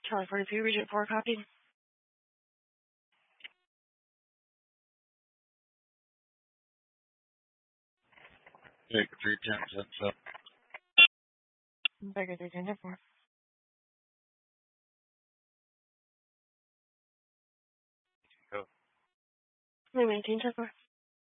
Charlie 42, Regent 4, copy. Take 310, set up. Baker 310, 4. Go. 319, 4.